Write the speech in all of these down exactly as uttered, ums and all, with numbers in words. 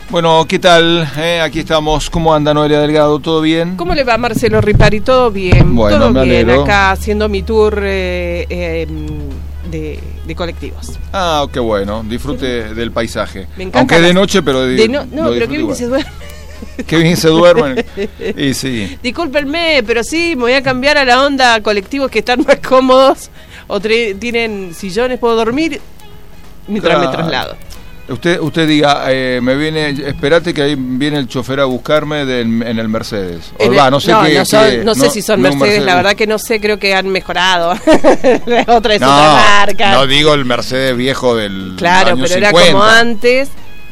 Bueno, ¿qué tal? Eh, aquí estamos. ¿Cómo anda Noelia Delgado? ¿Todo bien? ¿Cómo le va Marcelo Ripari? ¿Todo bien? Bueno, todo me bien. alegro. Acá haciendo mi tour eh, eh, de, de colectivos. Ah, qué bueno. Disfrute del paisaje. Me encanta. Aunque es de las... noche, pero de, de no, no lo pero qué bien igual. que se duerme. Qué bien se duermen. Y sí. Discúlpenme, pero sí, me voy a cambiar a la onda colectivos que están más cómodos o tienen sillones, puedo dormir mientras Claro. me traslado. Usted usted diga, eh, me viene, esperate que ahí viene el chofer a buscarme del, en el Mercedes. O En va, el- no sé no, qué. no, son- qué- no sé si son no un Mercedes, la verdad que no sé, creo que han mejorado. Otra de No, otra marca. no digo el Mercedes viejo del Claro, año pero era cincuenta. como antes.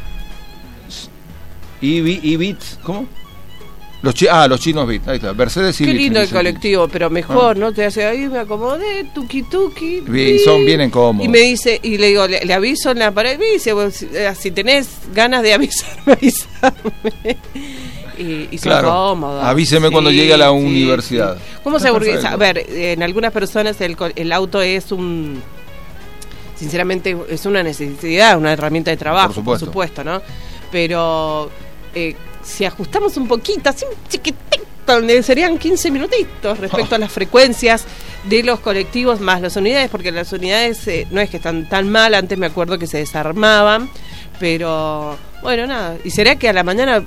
Y Bit, ¿cómo? Los chi ah, los chinos Bit, ahí está, Mercedes y Qué Bit, lindo el dicen. colectivo, pero mejor, ¿no? Te hace ahí, me acomodé, tuki tuki. Y son bien incómodos. Y me dice, y le digo, le, le aviso en la pared, me dice, vos, si, eh, si tenés ganas de avisarme, avisarme. Y, y son Claro. cómodos. Avíseme cuando llegue a la universidad. sí. ¿Cómo se Está aburguesa? A perfecto. ver, en algunas personas el, co- el auto es un... Sinceramente, es una necesidad, una herramienta de trabajo, Por por supuesto. supuesto, ¿no? Pero eh, si ajustamos un poquito, así un chiquitito, serían quince minutitos respecto a las frecuencias de los colectivos más las unidades, porque las unidades eh, no es que están tan mal, antes me acuerdo que se desarmaban, pero bueno, nada. ¿Y será que a la mañana,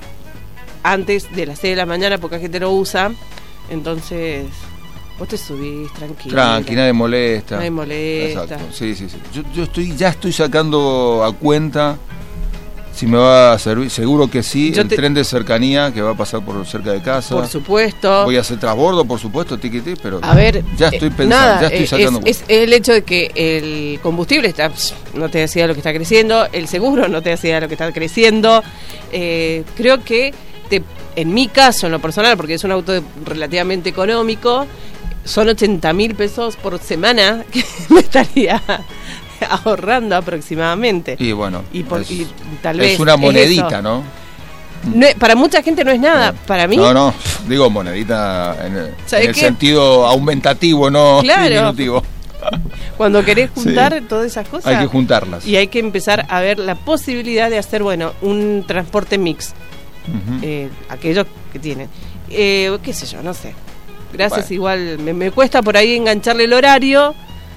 antes de las seis de la mañana, poca gente lo usa, entonces vos te subís tranquilo? Tranqui, nadie molesta. Nadie molesta. Exacto. Sí, sí, sí. Yo, yo estoy, ya estoy sacando a cuenta si me va a servir. Seguro que sí. Yo el te- tren de cercanía que va a pasar por cerca de casa. Por supuesto. Voy a hacer transbordo, por supuesto, tiquití, pero A ver, ya estoy eh, pensando, nada, ya estoy eh, sacando es, es el hecho de que el combustible está, pss, no te decía lo que está creciendo, el seguro no te decía lo que está creciendo. Eh, creo que te, en mi caso, en lo personal, porque es un auto relativamente económico, son ochenta mil pesos por semana que me estaría ahorrando aproximadamente. Y bueno, Y, por, es, y tal vez es una es monedita, eso. ¿no? No es- para mucha gente no es nada, para mí No, no, digo monedita en, el- ¿Sabés en el qué? sentido aumentativo, no Claro. diminutivo. cuando querés juntar Sí. todas esas cosas Hay que juntarlas. y hay que empezar a ver la posibilidad de hacer, bueno, un transporte mix, Ujú. eh, aquellos que tienen, eh, qué sé yo, no sé. Gracias, Bueno. igual me, me cuesta por ahí engancharle el horario.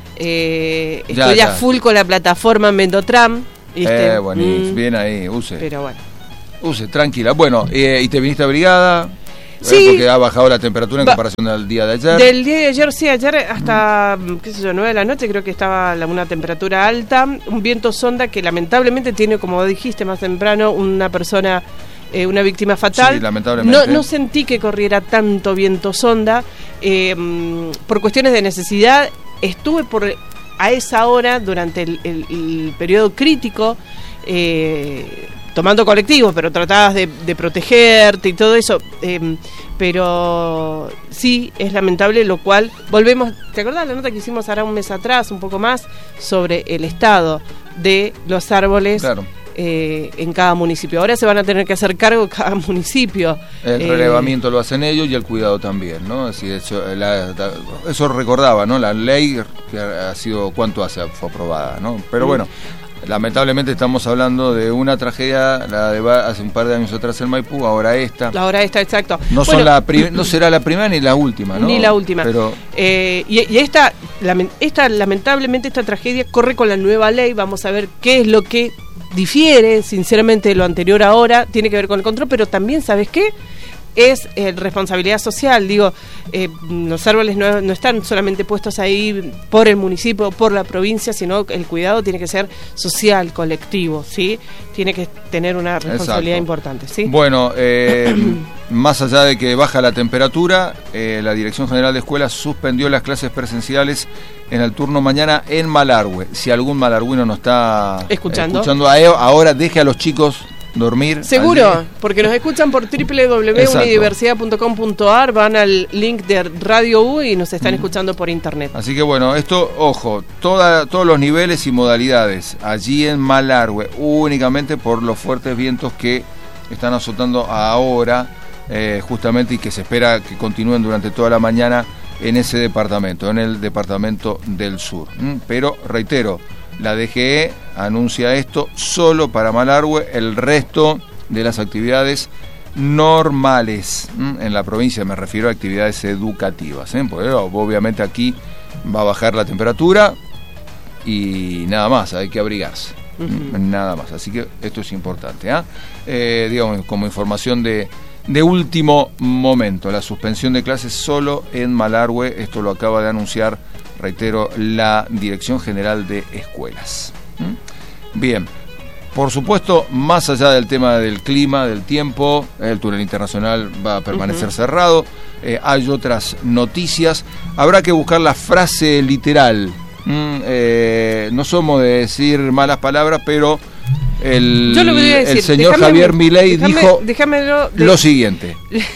eh, Ya, estoy ya. a full con la plataforma Mendotram, ¿viste? Eh, buenísimo, Mm, bien ahí, use. pero bueno. Use, tranquila. Bueno, eh, ¿y te viniste abrigada? Sí. Eh, porque ha bajado la temperatura en Va- comparación al día de ayer. Del día de ayer, sí, ayer hasta, qué sé yo, nueve de la noche creo que estaba la- una temperatura alta, un viento sonda que lamentablemente tiene, como dijiste más temprano, una persona, eh, una víctima fatal. Sí, lamentablemente. No, no sentí que corriera tanto viento sonda, eh, mm, por cuestiones de necesidad, estuve por a esa hora, durante el, el- el periodo crítico, eh, tomando colectivos, pero tratabas de, de protegerte y todo eso, eh, pero sí, es lamentable, lo cual volvemos, ¿te acordás la nota que hicimos ahora un mes atrás, un poco más, sobre el estado de los árboles Claro. eh, en cada municipio? Ahora se van a tener que hacer cargo cada municipio. El Eh, relevamiento lo hacen ellos y el cuidado también, ¿no? Así, eso, la- la- eso recordaba, ¿no? La ley que ha sido, ¿cuánto hace? Fue aprobada, ¿no? Pero Mm. bueno, lamentablemente estamos hablando de una tragedia, la de va- hace un par de años atrás en Maipú, ahora esta. Ahora está, exacto. No, son Bueno, la pri- no será la primera ni la última, ¿no? Ni la última. Pero Eh, y, y esta, lamen- esta, lamentablemente, esta tragedia corre con la nueva ley. Vamos a ver qué es lo que difiere, sinceramente, de lo anterior ahora. Tiene que ver con el control, pero también, ¿sabes qué? Es eh, responsabilidad social. Digo, eh, los árboles no, no están solamente puestos ahí por el municipio, por la provincia, sino el cuidado tiene que ser social, colectivo, ¿sí? Tiene que tener una responsabilidad Exacto. importante, ¿sí? Bueno, eh, más allá de que baja la temperatura, eh, la Dirección General de Escuelas suspendió las clases presenciales en el turno mañana en Malargüe. Si algún malargüino no está Escuchando. escuchando a EO, ahora deje a los chicos dormir. Seguro, allí. porque nos escuchan por doble u doble u doble u punto Exacto. unidiversidad punto com punto a r, van al link de Radio U y nos están escuchando por internet. Así que bueno, esto, ojo, toda, todos los niveles y modalidades allí en Malargüe, únicamente por los fuertes vientos que están azotando ahora, eh, justamente, y que se espera que continúen durante toda la mañana en ese departamento, en el departamento del sur. ¿Mm? Pero, reitero, la D G E anuncia esto solo para Malargüe, el resto de las actividades normales. ¿Mm? En la provincia me refiero a actividades educativas, ¿eh? Porque obviamente aquí va a bajar la temperatura y nada más, hay que abrigarse. Uh-huh. Nada más, así que esto es importante, ¿eh? Eh, digamos, como información de, de último momento, la suspensión de clases solo en Malargüe, esto lo acaba de anunciar, reitero, la Dirección General de Escuelas. ¿Mm? Bien, por supuesto, más allá del tema del clima, del tiempo, el túnel internacional va a permanecer uh-huh. cerrado, eh, hay otras noticias, habrá que buscar la frase literal. Mm, eh, no somos de decir malas palabras, pero el, Yo lo voy a decir. el señor déjame, Javier Milei déjame, dijo déjamelo de, lo siguiente.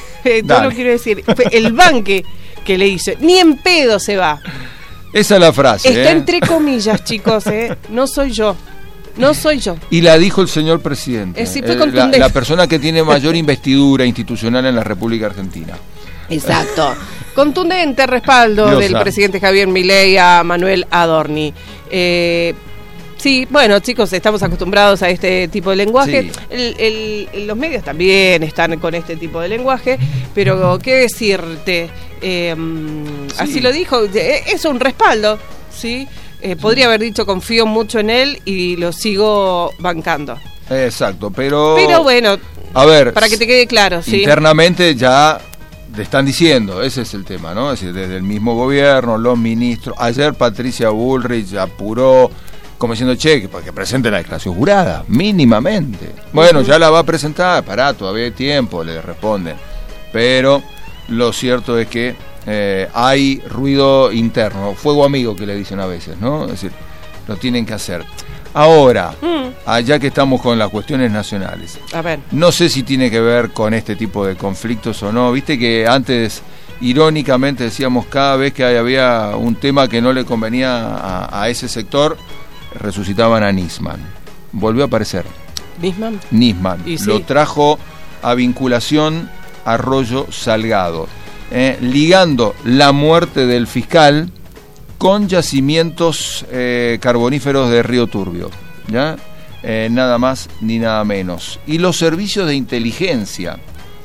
Yo lo quiero decir. El banque que le hizo, ni en pedo se va. Esa es la frase. Está ¿eh? entre comillas, chicos, ¿eh? No soy yo. No soy yo. Y la dijo el señor presidente. Es, sí, fue eh, la, la persona que tiene mayor investidura institucional en la República Argentina. Exacto. Contundente respaldo Dios del sabe. presidente Javier Milei a Manuel Adorni. Eh, sí, bueno, chicos, estamos acostumbrados a este tipo de lenguaje. Sí. El, el, los medios también están con este tipo de lenguaje, pero ¿qué decirte? Eh, sí. Así lo dijo, es un respaldo, ¿sí? Eh, podría haber dicho confío mucho en él y lo sigo bancando. Exacto, pero... Pero bueno, a ver, para que te quede claro, ¿sí? Internamente ya... le están diciendo, ese es el tema, ¿no? Es decir, desde el mismo gobierno, los ministros. Ayer Patricia Bullrich apuró, como diciendo, che, que, que presente la declaración jurada, mínimamente. Bueno, uh-huh. ya la va a presentar, pará, todavía hay tiempo, le responden. Pero lo cierto es que eh, hay ruido interno, fuego amigo que le dicen a veces, ¿no? Es decir, lo tienen que hacer. Ahora, mm. allá que estamos con las cuestiones nacionales, a ver. No sé si tiene que ver con este tipo de conflictos o no. Viste que antes, irónicamente, decíamos cada vez que había un tema que no le convenía a, a ese sector, resucitaban a Nisman. Volvió a aparecer. ¿Nisman? Nisman. Sí. Lo trajo a vinculación Arroyo Salgado, eh, ligando la muerte del fiscal con yacimientos eh, carboníferos de Río Turbio, ¿ya? Eh, nada más ni nada menos. Y los servicios de inteligencia.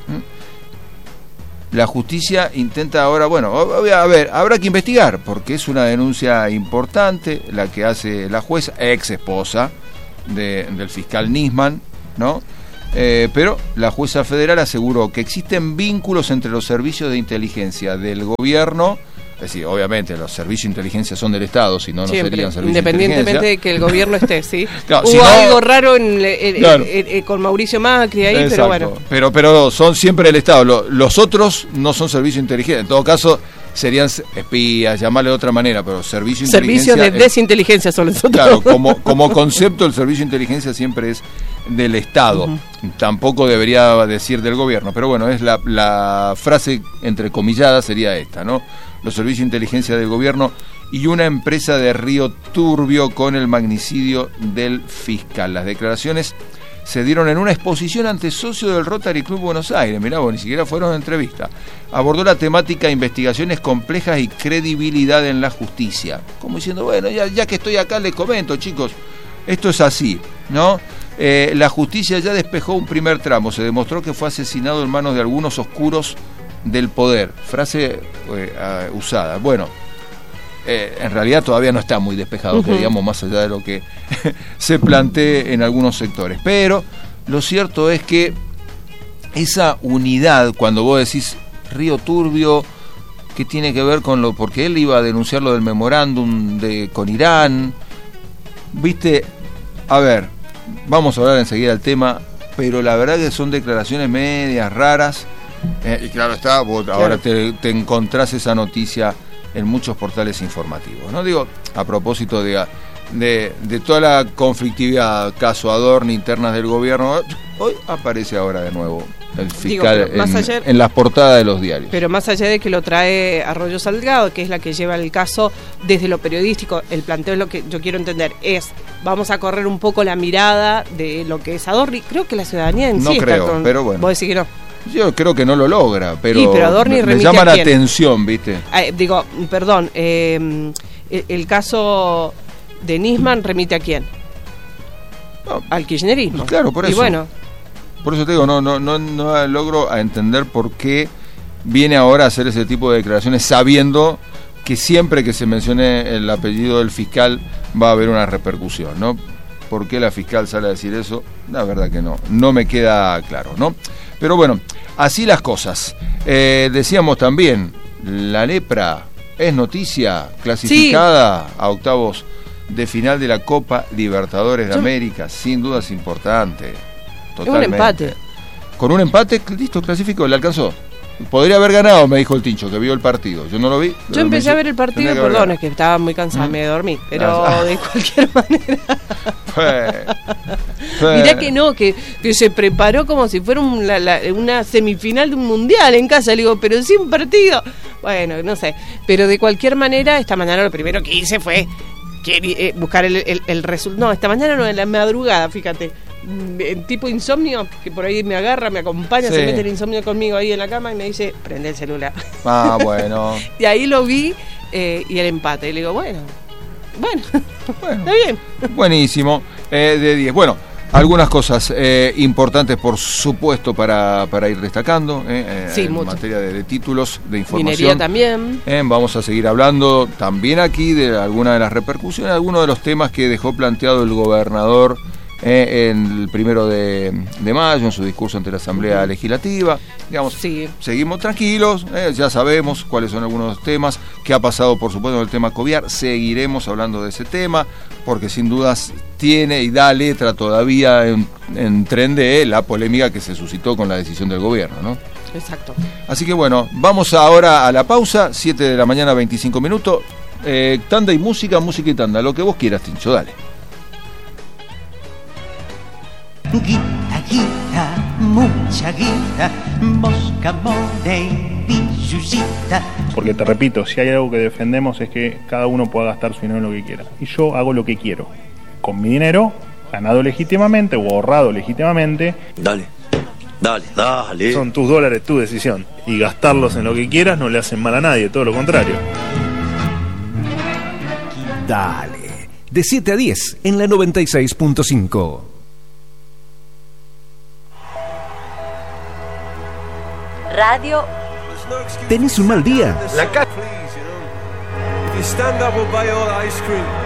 ¿Mm? La justicia intenta ahora, bueno, a ver, habrá que investigar, porque es una denuncia importante la que hace la jueza, ex esposa de, del fiscal Nisman, ¿no? Eh, pero la jueza federal aseguró que existen vínculos entre los servicios de inteligencia del gobierno. Es decir, obviamente los servicios de inteligencia son del Estado, si no, no Siempre, serían servicios de inteligencia. Independientemente de que el gobierno esté, ¿sí? Claro, Hubo si no, algo raro en, en, claro. en, en, con Mauricio Macri ahí, Exacto. pero bueno. Pero, pero son siempre el Estado. Los, los otros no son servicios de inteligencia. En todo caso, serían espías, llamarle de otra manera, pero servicio de Servicios inteligencia... de desinteligencia son los otros. Claro, como, como concepto, el servicio de inteligencia siempre es del Estado. Uh-huh. Tampoco debería decir del gobierno, pero bueno, es la, la frase entrecomillada sería esta, ¿no? Los servicios de inteligencia del gobierno y una empresa de Río Turbio con el magnicidio del fiscal. Las declaraciones se dieron en una exposición ante socios del Rotary Club Buenos Aires. Mirá, vos, ni siquiera fueron a entrevista. Abordó la temática investigaciones complejas y credibilidad en la justicia. Como diciendo, bueno, ya, ya que estoy acá les comento, chicos, esto es así, ¿no? Eh, la justicia ya despejó un primer tramo. Se demostró que fue asesinado en manos de algunos oscuros del poder. Frase eh, uh, usada. Bueno, eh, en realidad todavía no está muy despejado, uh-huh. que digamos, más allá de lo que se plantee en algunos sectores. Pero lo cierto es que esa unidad, cuando vos decís Río Turbio, ¿qué tiene que ver con lo? Porque él iba a denunciar lo del memorándum de con Irán. Viste, a ver, vamos a hablar enseguida del tema, pero la verdad que son declaraciones medias raras. Eh, y claro está, vos claro. ahora te, te encontrás esa noticia en muchos portales informativos, ¿no? Digo, a propósito de, de, de toda la conflictividad, caso Adorni, internas del gobierno, hoy aparece ahora de nuevo el fiscal Digo, en, ayer, en las portadas de los diarios. Pero más allá de que lo trae Arroyo Salgado, que es la que lleva el caso desde lo periodístico, el planteo es lo que yo quiero entender, es, vamos a correr un poco la mirada de lo que es Adorni. Creo que la ciudadanía en no sí creo, está con... pero bueno. Vos decís que no. Yo creo que no lo logra, pero, sí, pero Adorni me, me llama la atención, ¿viste? Eh, digo, perdón, eh, el, el caso de Nisman remite a quién? No, al kirchnerismo. Claro, por eso. Y bueno, Por eso te digo, no, no, no, no logro entender por qué viene ahora a hacer ese tipo de declaraciones sabiendo que siempre que se mencione el apellido del fiscal va a haber una repercusión, ¿no? ¿Por qué la fiscal sale a decir eso? La verdad que no, no me queda claro, ¿no? Pero bueno, así las cosas. Eh, decíamos también, la lepra es noticia, clasificada sí. a octavos de final de la Copa Libertadores de Yo... América, sin duda es importante. Totalmente. Es un empate. Con un empate, listo, clasificó, le alcanzó. Podría haber ganado, me dijo el Tincho, que vio el partido. Yo no lo vi. Yo empecé a ver el partido, perdón, es que estaba muy cansada, ¿Mm? me dormí. Pero ah, de cualquier manera. Pues, pues. Mirá que no, que, que se preparó como si fuera un, la, la, una semifinal de un mundial en casa. Le digo, pero sin partido. Bueno, no sé. Pero de cualquier manera, esta mañana lo primero que hice fue que, eh, buscar el, el, el resultado. No, esta mañana no, en la madrugada, fíjate. En tipo insomnio, que por ahí me agarra, me acompaña, sí. se mete el insomnio conmigo ahí en la cama y me dice, prende el celular. Ah, bueno. Y ahí lo vi eh, y el empate. Y le digo, bueno, bueno, bueno está bien. Buenísimo, eh, de diez. Bueno, algunas cosas eh, importantes, por supuesto, para, para ir destacando eh, eh, sí, en mucho. materia de, de títulos, de información. Minería también. Eh, vamos a seguir hablando también aquí de algunas de las repercusiones, algunos de los temas que dejó planteado el gobernador Eh, en el primero de, de mayo, en su discurso ante la Asamblea Legislativa. Digamos, sí. seguimos tranquilos, eh, ya sabemos cuáles son algunos de los temas, qué ha pasado, por supuesto, en el tema Coviar. Seguiremos hablando de ese tema, porque sin dudas tiene y da letra todavía en, en tren de la polémica que se suscitó con la decisión del gobierno, ¿no? Exacto. Así que bueno, vamos ahora a la pausa, siete de la mañana, veinticinco minutos. Eh, tanda y música, música y tanda, lo que vos quieras, Tincho, dale. Guita, guita, mucha guita, mosca, mora y pillucita. Porque te repito, si hay algo que defendemos es que cada uno pueda gastar su dinero en lo que quiera. Y yo hago lo que quiero. Con mi dinero, ganado legítimamente o ahorrado legítimamente. Dale, dale, dale. Son tus dólares, tu decisión. Y gastarlos en lo que quieras no le hacen mal a nadie, todo lo contrario. Dale, de siete a diez en la noventa y seis punto cinco. Radio. ¿Tenés un mal día? La ca... If you stand up, we'll buy you all ice cream.